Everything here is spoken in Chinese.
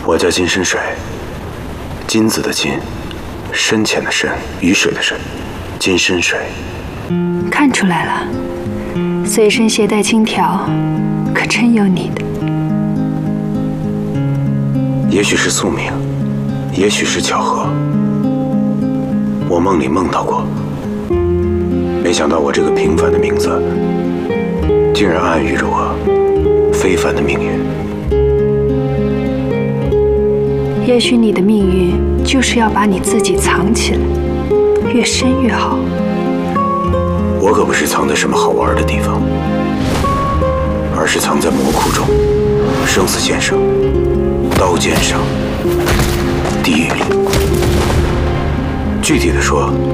我叫金深水，金子的金，深浅的深，雨水的深，金深水。 看出来了，随身携带金条，可真有你的。 也许是宿命，也许是巧合。我梦里梦到过，没想到我这个平凡的名字，竟然暗喻着我非凡的命运。 也许你的命运就是要把你自己藏起来，越深越好。 我可不是藏在什么好玩的地方，而是藏在魔窟中、生死线上、刀尖上、地狱里。具体的说，